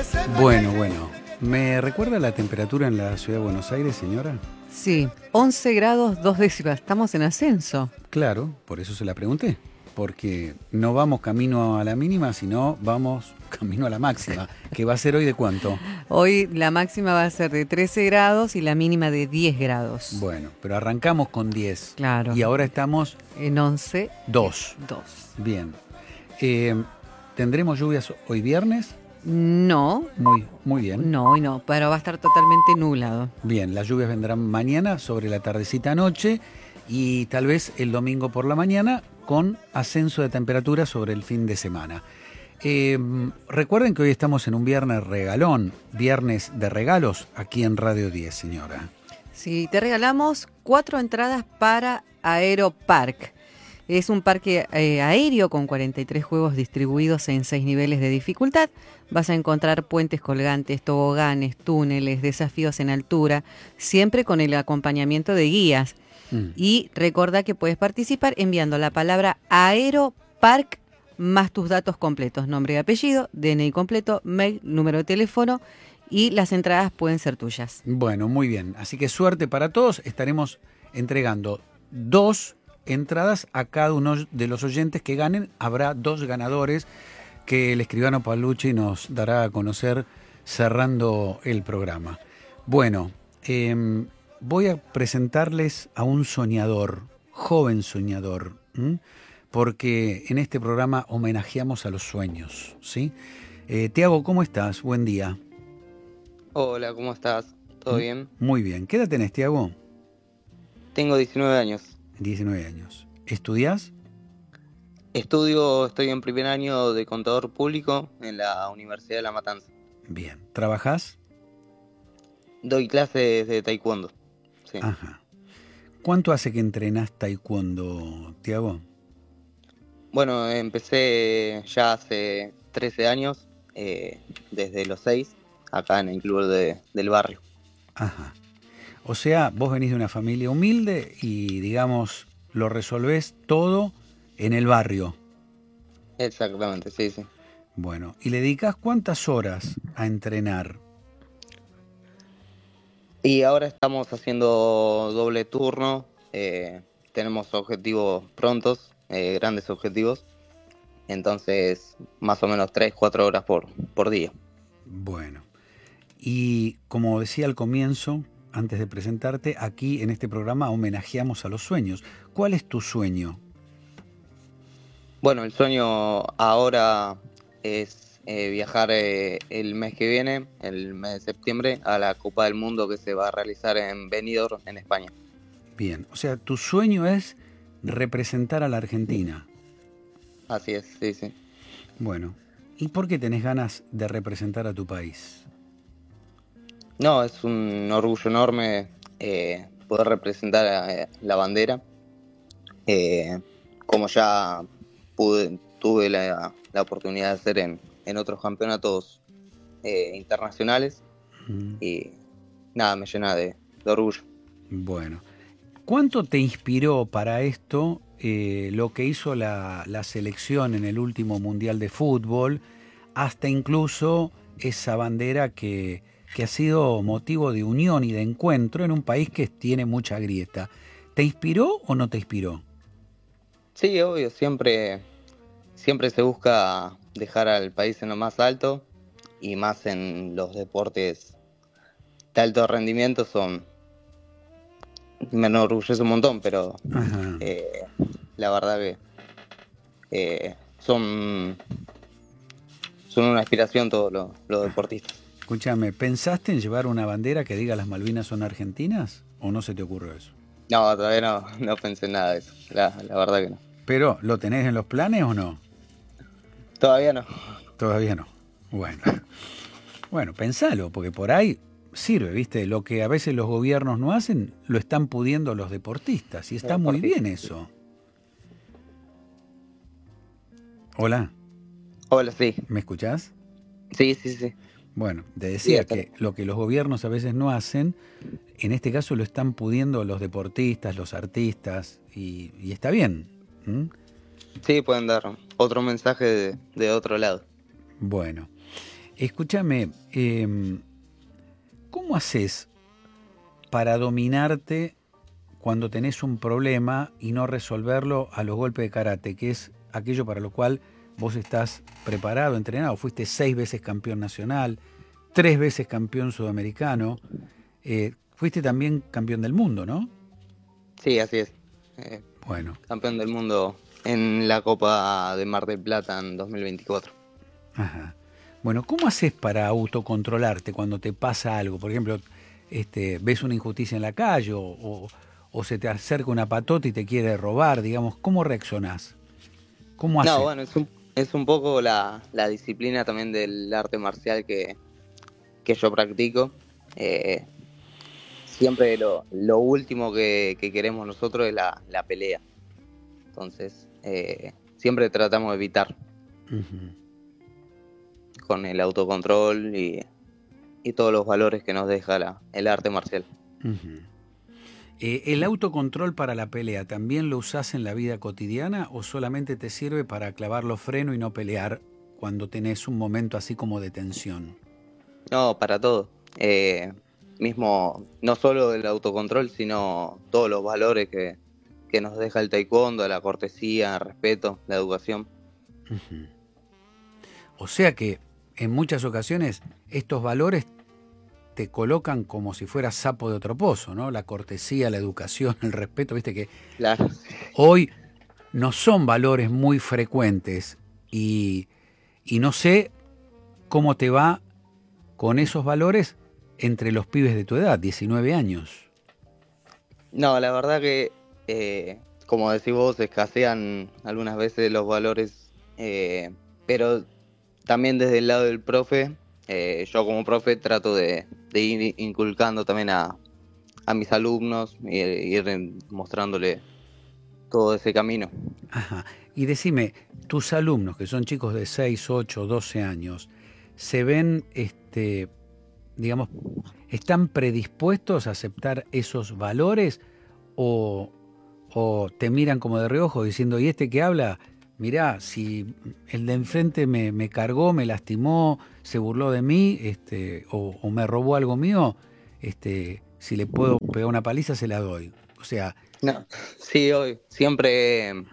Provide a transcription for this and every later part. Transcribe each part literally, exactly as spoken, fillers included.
Bueno, bueno. ¿Me recuerda la temperatura en la ciudad de Buenos Aires, señora? Sí, once grados dos décimas. Estamos en ascenso. Claro, por eso se la pregunté. Porque no vamos camino a la mínima, sino vamos camino a la máxima. ¿Que va a ser hoy de cuánto? Hoy la máxima va a ser de trece grados y la mínima de diez grados. Bueno, pero arrancamos con diez. Claro. Y ahora estamos En once. dos. dos. Bien. Eh, ¿Tendremos lluvias hoy viernes? No. Muy, muy bien. No, hoy no, pero va a estar totalmente nublado. Bien, las lluvias vendrán mañana sobre la tardecita noche y tal vez el domingo por la mañana con ascenso de temperatura sobre el fin de semana. Eh, recuerden que hoy estamos en un viernes regalón, viernes de regalos aquí en Radio diez, señora. Sí, te regalamos cuatro entradas para Aeropark. Es un parque eh, aéreo con cuarenta y tres juegos distribuidos en seis niveles de dificultad. Vas a encontrar puentes colgantes, toboganes, túneles, desafíos en altura, siempre con el acompañamiento de guías. Mm. Y recuerda que puedes participar enviando la palabra Aeropark más tus datos completos, nombre y apellido, D N I completo, mail, número de teléfono, y las entradas pueden ser tuyas. Bueno, muy bien. Así que suerte para todos. Estaremos entregando dos entradas a cada uno de los oyentes que ganen. Habrá dos ganadores que el escribano Palucci nos dará a conocer cerrando el programa. Bueno, eh, voy a presentarles a un soñador, joven soñador, ¿m? Porque en este programa homenajeamos a los sueños, ¿sí? Eh, Tiago, ¿cómo estás? Buen día. Hola, ¿cómo estás? ¿Todo ¿Mm? bien? Muy bien. ¿Qué edad tenés, Tiago? Tengo diecinueve años. diecinueve años. ¿Estudiás? Estudio, estoy en primer año de contador público en la Universidad de La Matanza. Bien. ¿Trabajás? Doy clases de taekwondo. Sí. Ajá. ¿Cuánto hace que entrenás taekwondo, Tiago? Bueno, empecé ya hace trece años, eh, desde los seis, acá en el club de, del barrio. Ajá. O sea, vos venís de una familia humilde y, digamos, lo resolvés todo en el barrio. Exactamente, sí, sí. Bueno, ¿y le dedicás cuántas horas a entrenar? Y ahora estamos haciendo doble turno, eh, tenemos objetivos prontos, eh, grandes objetivos, entonces más o menos tres, cuatro horas por, por día. Bueno, y como decía al comienzo, antes de presentarte, aquí en este programa homenajeamos a los sueños. ¿Cuál es tu sueño? Bueno, el sueño ahora es eh, viajar eh, el mes que viene, el mes de septiembre, a la Copa del Mundo que se va a realizar en Benidorm, en España. Bien, o sea, tu sueño es representar a la Argentina. Así es, sí, sí. Bueno, ¿y por qué tenés ganas de representar a tu país? No, es un orgullo enorme eh, poder representar a la bandera. Eh, como ya pude, tuve la, la oportunidad de hacer en, en otros campeonatos eh, internacionales. Mm. Y nada, me llena de, de orgullo. Bueno, ¿cuánto te inspiró para esto eh, lo que hizo la, la selección en el último Mundial de Fútbol, hasta incluso esa bandera que, que ha sido motivo de unión y de encuentro en un país que tiene mucha grieta? ¿Te inspiró o no te inspiró? Sí, obvio, siempre, siempre se busca dejar al país en lo más alto, y más en los deportes de alto rendimiento. Son, me enorgullece un montón, pero eh, la verdad que eh, son, son una inspiración todos los, los deportistas. Escúchame, ¿pensaste en llevar una bandera que diga las Malvinas son argentinas o no se te ocurrió eso? No, todavía no, no pensé en nada de eso, la, la verdad que no. ¿Pero lo tenés en los planes o no? Todavía no. Todavía no. Bueno, bueno, pensalo, porque por ahí sirve, ¿viste? Lo que a veces los gobiernos no hacen, lo están pudiendo los deportistas, y está muy bien eso. Hola. Hola, sí. ¿Me escuchás? Sí, sí, sí. Bueno, te decía sí, que lo que los gobiernos a veces no hacen, en este caso lo están pudiendo los deportistas, los artistas, y, y está bien. ¿Mm? Sí, pueden dar otro mensaje de, de otro lado. Bueno, Escúchame, eh, ¿cómo haces para dominarte cuando tenés un problema y no resolverlo a los golpes de karate, que es aquello para lo cual vos estás preparado, entrenado? Fuiste seis veces campeón nacional, tres veces campeón sudamericano, eh, fuiste también campeón del mundo, ¿no? Sí, así es. Eh, Bueno. Campeón del mundo en la Copa de Mar del Plata en dos mil veinticuatro. Ajá. Bueno, ¿cómo haces para autocontrolarte cuando te pasa algo? Por ejemplo, este, ves una injusticia en la calle o, o, o se te acerca una patota y te quiere robar, digamos, ¿cómo reaccionás? ¿Cómo haces? No, bueno, es un, es un poco la, la disciplina también del arte marcial que, que yo practico. Eh, siempre lo, lo último que, que queremos nosotros es la, la pelea. Entonces, eh, siempre tratamos de evitar. Uh-huh. Con el autocontrol y, y todos los valores que nos deja la, el arte marcial. Uh-huh. eh, ¿El autocontrol para la pelea también lo usás en la vida cotidiana o solamente te sirve para clavar los frenos y no pelear cuando tenés un momento así como de tensión? No, para todo. Eh, mismo, no solo el autocontrol, sino todos los valores que, que nos deja el taekwondo, la cortesía, el respeto, la educación. Uh-huh. O sea que en muchas ocasiones estos valores te colocan como si fueras sapo de otro pozo, ¿no? La cortesía, la educación, el respeto, viste que claro. Hoy no son valores muy frecuentes y, y no sé cómo te va con esos valores entre los pibes de tu edad, diecinueve años. No, la verdad que, eh, como decís vos, escasean algunas veces los valores, eh, pero también desde el lado del profe, eh, yo como profe trato de, de ir inculcando también a, a mis alumnos y ir mostrándole todo ese camino. Ajá. Y decime, tus alumnos, que son chicos de seis, ocho, doce años, ¿se ven, este, digamos, están predispuestos a aceptar esos valores o, o te miran como de reojo diciendo, ¿y este que habla? Mirá, si el de enfrente me, me cargó, me lastimó, se burló de mí, este, o, o me robó algo mío, este, si le puedo pegar una paliza, se la doy. O sea... No, sí, hoy siempre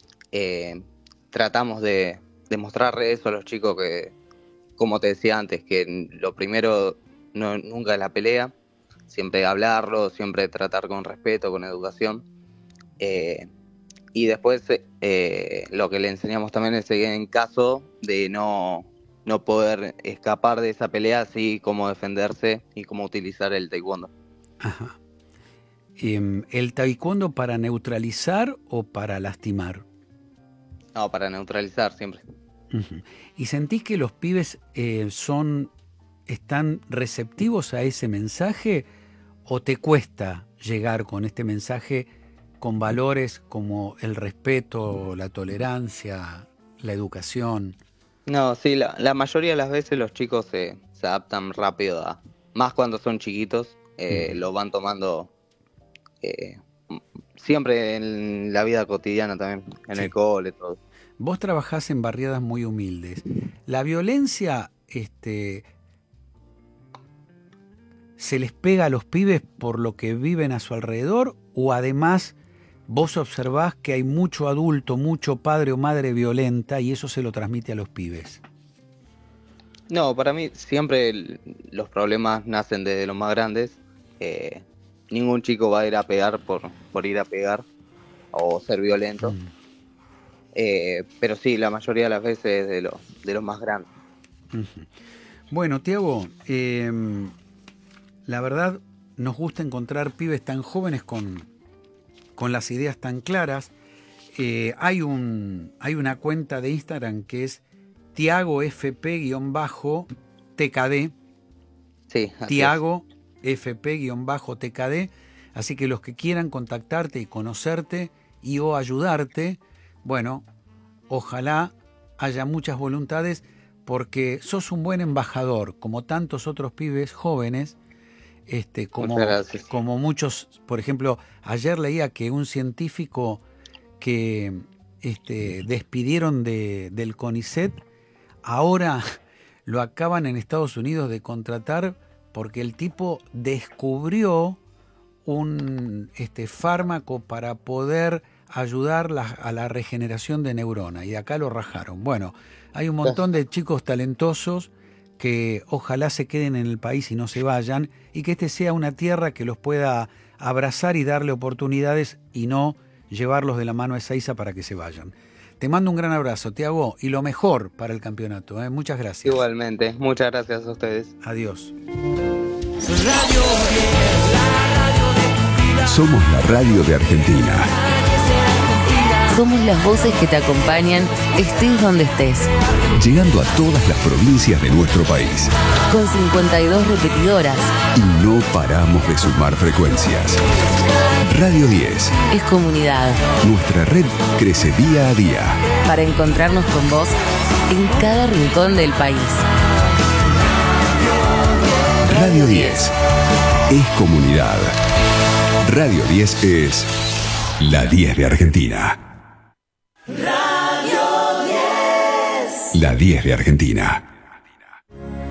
eh, tratamos de, de mostrarle eso a los chicos que, como te decía antes, que lo primero no, nunca es la pelea, siempre hablarlo, siempre tratar con respeto, con educación. Eh, Y después eh, lo que le enseñamos también es que en caso de no, no poder escapar de esa pelea, así cómo defenderse y cómo utilizar el taekwondo. Ajá. Eh, ¿El taekwondo para neutralizar o para lastimar? No, para neutralizar siempre. Uh-huh. ¿Y sentís que los pibes eh, son, están receptivos a ese mensaje o te cuesta llegar con este mensaje con valores como el respeto, la tolerancia, la educación? No, sí, la, la mayoría de las veces los chicos se, se adaptan rápido, a, más cuando son chiquitos, eh, uh-huh. Lo van tomando eh, siempre en la vida cotidiana también, en sí. El cole, todo. Vos trabajás en barriadas muy humildes. ¿La violencia este, se les pega a los pibes por lo que viven a su alrededor o además... vos observás que hay mucho adulto, mucho padre o madre violenta y eso se lo transmite a los pibes? No, para mí siempre el, los problemas nacen desde los más grandes. Eh, ningún chico va a ir a pegar por, por ir a pegar o ser violento. Mm. Eh, pero sí, la mayoría de las veces de, lo, de los más grandes. Uh-huh. Bueno, Tiago, eh, la verdad nos gusta encontrar pibes tan jóvenes con... con las ideas tan claras. Eh, hay, un, hay una cuenta de Instagram que es Tiago F P-T K D. Sí, Tiago F P-T K D. Así que los que quieran contactarte y conocerte y o ayudarte, bueno, ojalá haya muchas voluntades porque sos un buen embajador, como tantos otros pibes jóvenes. Este, como, como muchos, por ejemplo, ayer leía que un científico que este, despidieron de, del CONICET, ahora lo acaban en Estados Unidos de contratar porque el tipo descubrió un este, fármaco para poder ayudar la, a la regeneración de neuronas, y acá lo rajaron. Bueno, hay un montón de chicos talentosos que ojalá se queden en el país y no se vayan, y que este sea una tierra que los pueda abrazar y darle oportunidades y no llevarlos de la mano a Ezeiza para que se vayan. Te mando un gran abrazo, Tiago, y lo mejor para el campeonato, ¿eh? Muchas gracias. Igualmente, muchas gracias a ustedes. Adiós. Somos la radio de Argentina. Somos las voces que te acompañan, estés donde estés. Llegando a todas las provincias de nuestro país. Con cincuenta y dos repetidoras. Y no paramos de sumar frecuencias. Radio diez. Es comunidad. Nuestra red crece día a día. Para encontrarnos con vos en cada rincón del país. Radio diez. Es comunidad. Radio diez es la diez de Argentina. Radio diez. La diez de Argentina.